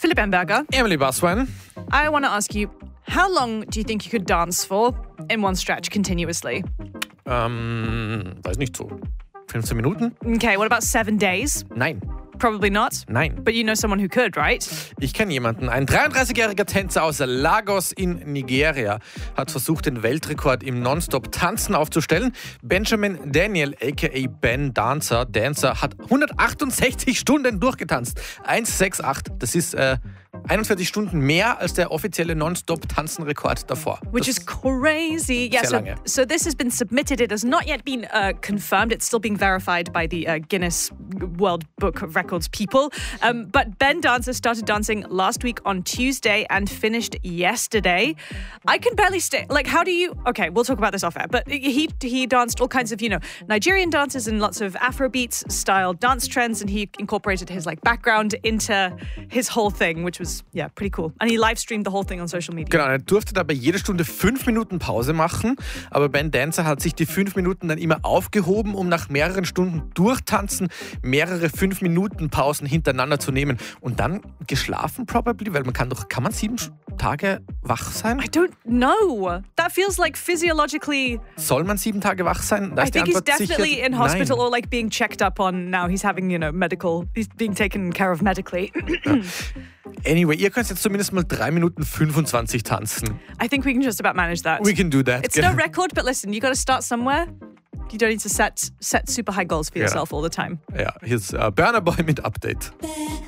Philipp Emberger. Emily Baswan. I want to ask you, how long do you think you could dance for in one stretch continuously? Weiß nicht so. 15 Minuten? Okay, what about 7 days? Nein. Probably not. Nein. But you know someone who could, right? Ich kenne jemanden. Ein 33-jähriger Tänzer aus Lagos in Nigeria hat versucht, den Weltrekord im Nonstop-Tanzen aufzustellen. Benjamin Daniel, a.k.a. Ben Dancer, hat 168 Stunden durchgetanzt. 168. Das ist 41 Stunden mehr als der offizielle Nonstop-Tanzen-Rekord davor. Which is crazy. Yeah, so this has been submitted. It has not yet been confirmed. It's still being verified by the Guinness World Book of Records people. But Ben Dancer started dancing last week on Tuesday and finished yesterday. I can barely stay. Like, how do you... Okay, we'll talk about this off air. But he danced all kinds of, Nigerian dances and lots of Afrobeats style dance trends. And he incorporated his background into his whole thing, which was, pretty cool. And he live streamed the whole thing on social media. Genau, er durfte dabei jede Stunde 5 Minuten Pause machen. Aber Ben Dancer hat sich die 5 Minuten dann immer aufgehoben, um nach mehreren Stunden Durchtanzen mehrere 5 Minuten Pausen hintereinander zu nehmen. Und dann geschlafen probably, weil kann man 7 Tage wach sein? I don't know. That feels like physiologically... Soll man 7 Tage wach sein? I think he's definitely in hospital or being checked up on now. He's having, he's being taken care of medically. Anyway, ihr könnt jetzt zumindest mal 3 Minuten 25 tanzen. I think we can just about manage that. We can do that. It's no record, but listen, you got to start somewhere. You don't need to set super high goals for yourself all the time. Ja, hier ist Burna Boy mit Update.